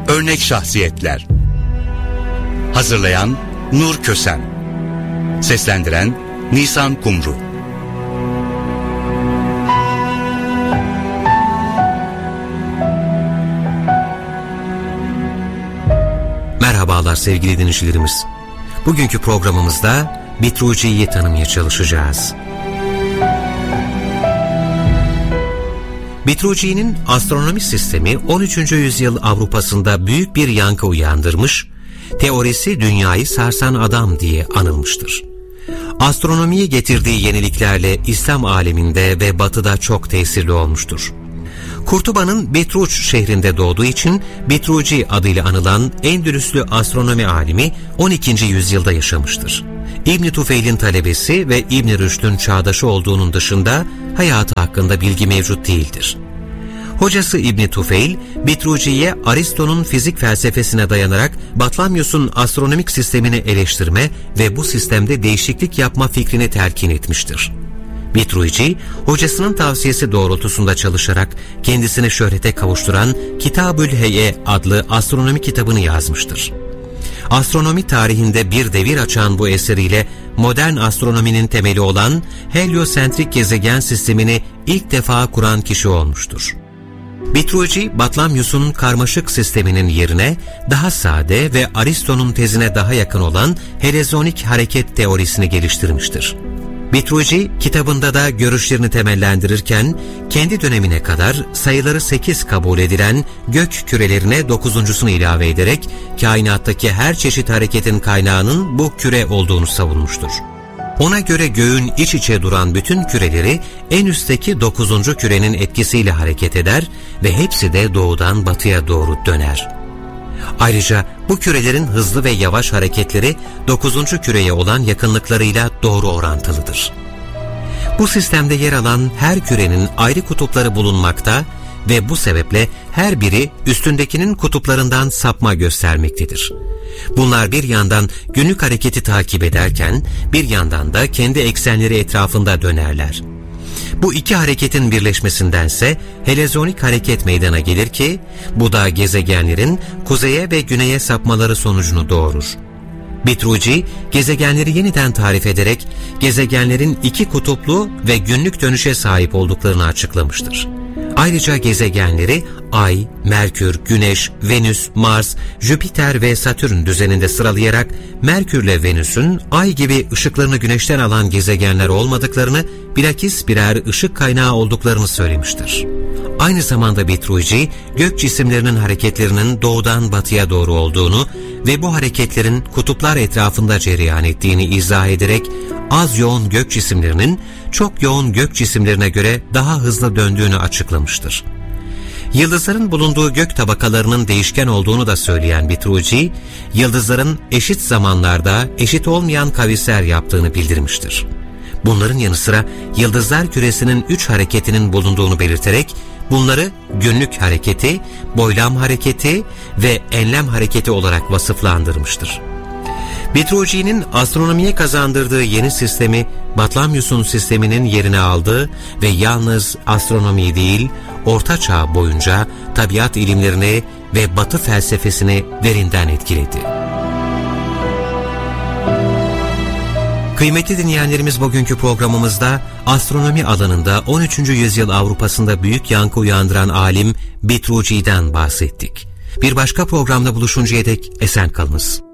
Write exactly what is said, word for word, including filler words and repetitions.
Örnek şahsiyetler. Hazırlayan Nur Kösen. Seslendiren Nisan Kumru. Merhabalar sevgili dinleyicilerimiz. Bugünkü programımızda Bitruci'yi tanımaya çalışacağız. Bitruci'nin astronomi sistemi on üçüncü yüzyıl Avrupa'sında büyük bir yankı uyandırmış, teorisi dünyayı sarsan adam diye anılmıştır. Astronomiye getirdiği yeniliklerle İslam aleminde ve Batı'da çok tesirli olmuştur. Kurtuba'nın Bitruç şehrinde doğduğu için Bitruci adıyla anılan Endülüslü astronomi alimi on ikinci yüzyılda yaşamıştır. İbn-i Tufeil'in talebesi ve İbn-i Rüşd'ün çağdaşı olduğunun dışında hayatı hakkında bilgi mevcut değildir. Hocası İbn-i Tufeil, Bitruci'ye Aristo'nun fizik felsefesine dayanarak Batlamyus'un astronomik sistemini eleştirme ve bu sistemde değişiklik yapma fikrini telkin etmiştir. Bitruci, hocasının tavsiyesi doğrultusunda çalışarak kendisini şöhrete kavuşturan Kitab-ül Hey'e adlı astronomi kitabını yazmıştır. Astronomi tarihinde bir devir açan bu eseriyle modern astronominin temeli olan heliosentrik gezegen sistemini ilk defa kuran kişi olmuştur. Bitruci, Batlamyus'un karmaşık sisteminin yerine daha sade ve Aristo'nun tezine daha yakın olan helezonik hareket teorisini geliştirmiştir. Bitruci, kitabında da görüşlerini temellendirirken, kendi dönemine kadar sayıları sekiz kabul edilen gök kürelerine dokuzuncusunu ilave ederek, kainattaki her çeşit hareketin kaynağının bu küre olduğunu savunmuştur. Ona göre göğün iç içe duran bütün küreleri en üstteki dokuzuncu kürenin etkisiyle hareket eder ve hepsi de doğudan batıya doğru döner. Ayrıca bu kürelerin hızlı ve yavaş hareketleri dokuzuncu küreye olan yakınlıklarıyla doğru orantılıdır. Bu sistemde yer alan her kürenin ayrı kutupları bulunmakta ve bu sebeple her biri üstündekinin kutuplarından sapma göstermektedir. Bunlar bir yandan günlük hareketi takip ederken bir yandan da kendi eksenleri etrafında dönerler. Bu iki hareketin birleşmesindense helezonik hareket meydana gelir ki bu da gezegenlerin kuzeye ve güneye sapmaları sonucunu doğurur. Bitruci, gezegenleri yeniden tarif ederek gezegenlerin iki kutuplu ve günlük dönüşe sahip olduklarını açıklamıştır. Ayrıca gezegenleri Ay, Merkür, Güneş, Venüs, Mars, Jüpiter ve Satürn düzeninde sıralayarak Merkürle Venüs'ün Ay gibi ışıklarını Güneş'ten alan gezegenler olmadıklarını, bilakis birer ışık kaynağı olduklarını söylemiştir. Aynı zamanda Bitruci, gök cisimlerinin hareketlerinin doğudan batıya doğru olduğunu ve bu hareketlerin kutuplar etrafında cereyan ettiğini izah ederek, az yoğun gök cisimlerinin çok yoğun gök cisimlerine göre daha hızlı döndüğünü açıklamıştır. Yıldızların bulunduğu gök tabakalarının değişken olduğunu da söyleyen Bitruci, yıldızların eşit zamanlarda eşit olmayan kavisler yaptığını bildirmiştir. Bunların yanı sıra yıldızlar küresinin üç hareketinin bulunduğunu belirterek, bunları günlük hareketi, boylam hareketi ve enlem hareketi olarak vasıflandırmıştır. Bitruci'nin astronomiye kazandırdığı yeni sistemi, Batlamyus'un sisteminin yerini aldı ve yalnız astronomiyi değil, Orta Çağ boyunca tabiat ilimlerini ve Batı felsefesini derinden etkiledi. Kıymetli dinleyenlerimiz, bugünkü programımızda astronomi alanında on üçüncü yüzyıl Avrupa'sında büyük yankı uyandıran alim Bitruci'den bahsettik. Bir başka programda buluşuncaya dek esen kalınız.